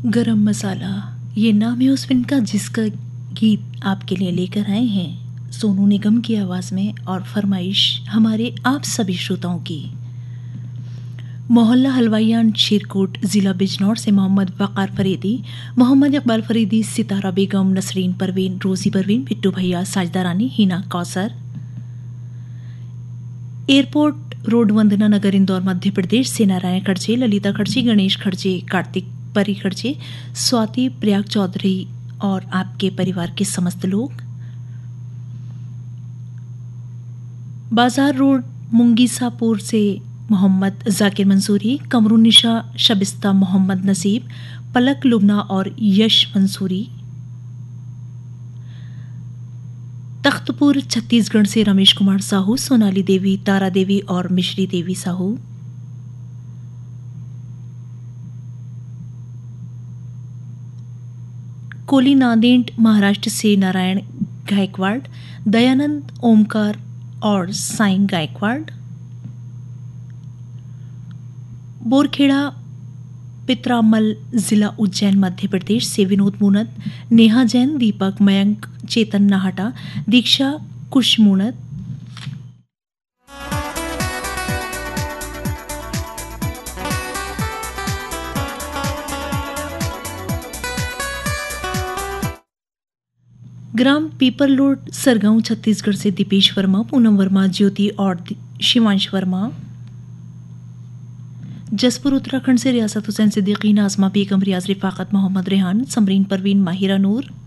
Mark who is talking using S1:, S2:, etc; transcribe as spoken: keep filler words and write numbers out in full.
S1: गरम मसाला, ये नाम है उस फिल्म का जिसका गीत आपके लिए लेकर आए हैं सोनू निगम की आवाज़ में, और फरमाइश हमारे आप सभी श्रोताओं की। मोहल्ला हलवाइयान शेरकोट ज़िला बिजनौर से मोहम्मद वक़ार फरीदी, मोहम्मद इकबाल फरीदी, सितारा बेगम, नसरीन परवीन, रोज़ी परवीन, बिट्टू भैया, साजदा रानी, हिना कौसर, एयरपोर्ट रोड, वंदना नगर, इंदौर मध्य प्रदेश से नारायण खड़चे, ललिता खड़चे, गणेश खड़चे, कार्तिक परी खड़चे, स्वाति प्रयाग चौधरी और आपके परिवार के समस्त लोग। बाजार रोड मुंगीसापुर से मोहम्मद जाकिर मंसूरी, कमरुन्निशा शबिस्ता, मोहम्मद नसीब, पलक लुबना और यश मंसूरी। तख्तपुर छत्तीसगढ़ से रमेश कुमार साहू, सोनाली देवी, तारा देवी और मिश्री देवी साहू। कोली नांदेड़ महाराष्ट्र से नारायण गायकवाड़, दयानंद, ओमकार और साईं गायकवाड़। बोरखेड़ा पित्रामल जिला उज्जैन मध्य प्रदेश से विनोद मूनत, नेहा जैन, दीपक, मयंक, चेतन नाहटा, दीक्षा कुशमूनत। ग्राम पीपरलोड सरगांव छत्तीसगढ़ से दीपेश वर्मा, पूनम वर्मा, ज्योति और शिवांश वर्मा। जसपुर उत्तराखंड से रियासत हुसैन सिद्दीकी, नाजमा बेगम, रियाज रिफाकत, मोहम्मद रेहान, समरीन परवीन, माहिरा नूर।